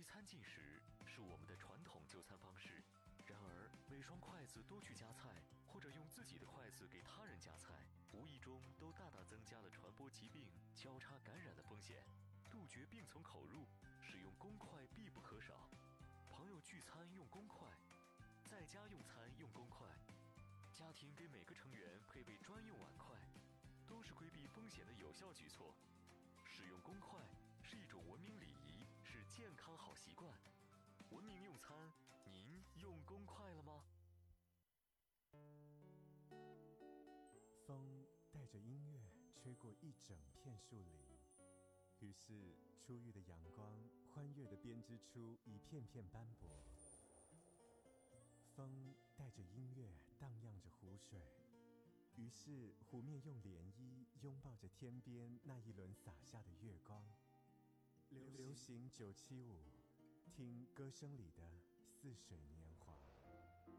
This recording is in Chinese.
围餐进食是我们的传统就餐方式，然而每双筷子都去夹菜，或者用自己的筷子给他人夹菜，无意中都大大增加了传播疾病、交叉感染的风险。杜绝病从口入，使用公筷必不可少。朋友聚餐用公筷，在家用餐用公筷，家庭给每个成员配备专用碗筷，都是规避风险的有效举措。使用公筷是一种文明礼仪，是健康好习惯。文明用餐，您用公筷了吗？ 风带着音乐吹过一整片树林，于是初遇的阳光欢悦地编织出一片片斑驳。风带着音乐荡漾着湖水，于是湖面用涟漪拥抱着天边那一轮洒下的月光。流行975，听歌声里的似水年。